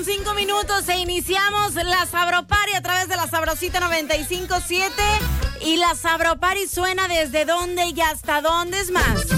8:05 e iniciamos la Sabropari a través de la Sabrosita 95.7 y la Sabropari suena desde dónde y hasta dónde es más.